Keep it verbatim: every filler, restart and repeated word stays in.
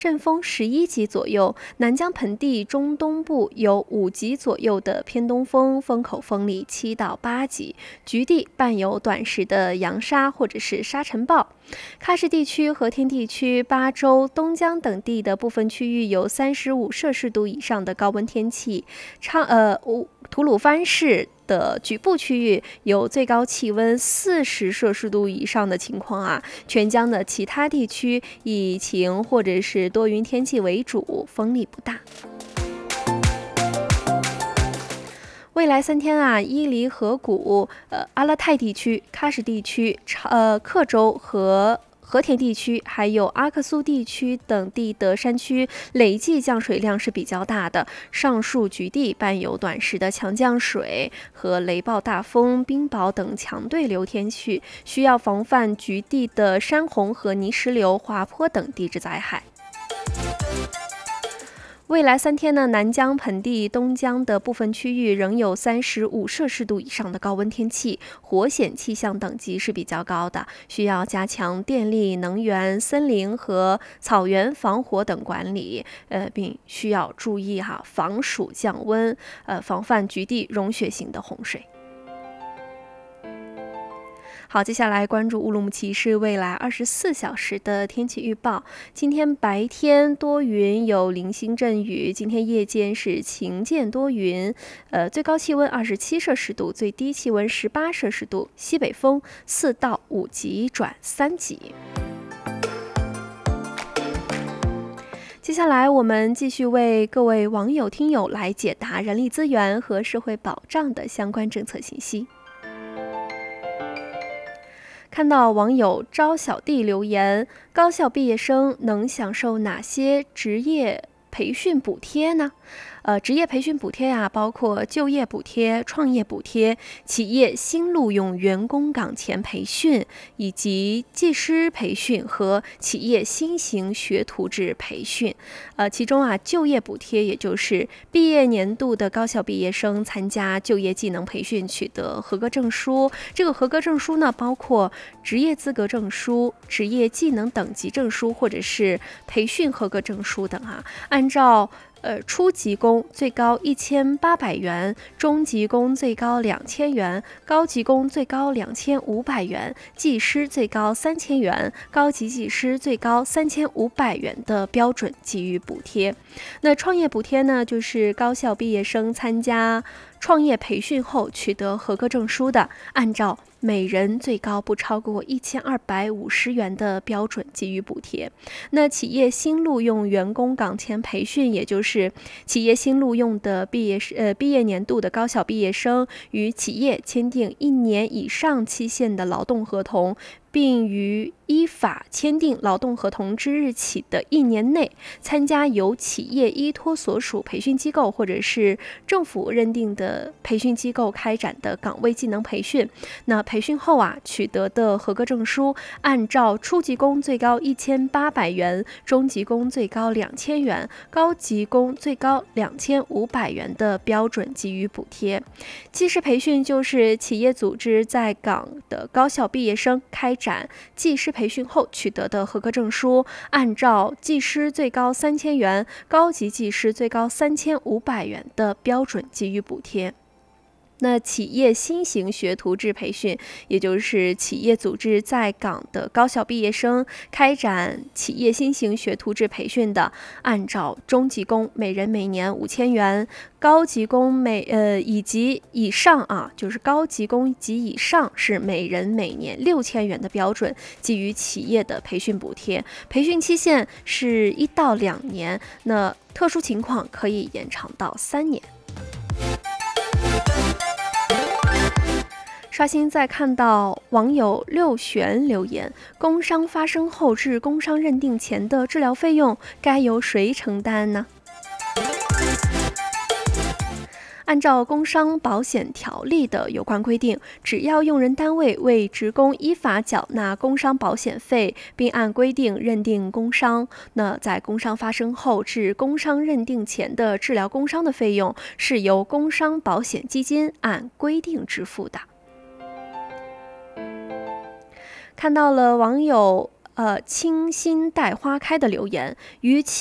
阵风十一级左右，南疆盆地中东部有五级左右的偏东风，风口风力七到八级，局地伴有短时的扬沙或者是沙尘暴。喀什地区、和田地区、巴州、东江等地的部分区域有三十五摄氏度以上的高温天气。昌呃吐鲁番市的局部区域有最高气温四十摄氏度以上的情况啊。全疆的其他地区以晴或者是多云天气为主，风力不大。未来三天啊，伊犁河谷、呃阿勒泰地区、喀什地区、呃克州和和田地区还有阿克苏地区等地的山区累计降水量是比较大的，上述局地伴有短时的强降水和雷暴大风、冰雹等强对流天气，需要防范局地的山洪和泥石流、滑坡等地质灾害。未来三天呢，南疆盆地、东疆的部分区域仍有三十五摄氏度以上的高温天气，火险气象等级是比较高的，需要加强电力、能源、森林和草原防火等管理，呃，并需要注意哈防暑降温，呃，防范局地融雪型的洪水。好，接下来关注乌鲁木齐市未来二十四小时的天气预报。今天白天多云，有零星阵雨；今天夜间是晴间多云，呃，最高气温二十七摄氏度，最低气温十八摄氏度，西北风四到五级转三级。接下来我们继续为各位网友听友来解答人力资源和社会保障的相关政策信息。看到网友招小弟留言，高校毕业生能享受哪些职业培训补贴呢？呃，职业培训补贴啊，包括就业补贴、创业补贴、企业新录用员工岗前培训，以及技师培训和企业新型学徒制培训。呃，其中啊，就业补贴也就是毕业年度的高校毕业生参加就业技能培训，取得合格证书。这个合格证书呢，包括职业资格证书、职业技能等级证书，或者是培训合格证书等啊。按照呃，初级工最高一千八百元，中级工最高两千元，高级工最高两千五百元，技师最高三千元，高级技师最高三千五百元的标准给予补贴。那创业补贴呢，就是高校毕业生参加创业培训后取得合格证书的，按照每人最高不超过一千二百五十元的标准给予补贴。那企业新录用员工岗前培训，也就是企业新录用的毕业呃毕业年度的高校毕业生，与企业签订一年以上期限的劳动合同，并于依法签订劳动合同之日起的一年内，参加由企业依托所属培训机构或者是政府认定的培训机构开展的岗位技能培训。那培训后啊，取得的合格证书，按照初级工最高一千八百元，中级工最高两千元，高级工最高两千五百元的标准给予补贴。技师培训就是企业组织在岗的高校毕业生开展技师培训后取得的合格证书，按照技师最高三千元，高级技师最高三千五百元的标准给予补贴。那企业新型学徒制培训，也就是企业组织在岗的高校毕业生开展企业新型学徒制培训的，按照中级工每人每年五千元，高级工每呃以及以上啊，就是高级工及以上是每人每年六千元的标准给予企业的培训补贴。培训期限是一到两年，那特殊情况可以延长到三年。刷新再看到网友六玄留言，工伤发生后至工伤认定前的治疗费用该由谁承担呢？按照工伤保险条例的有关规定，只要用人单位为职工依法缴纳工伤保险费，并按规定认定工伤，那在工伤发生后至工伤认定前的治疗工伤的费用是由工伤保险基金按规定支付的。看到了网友呃“清新待花开”的留言，与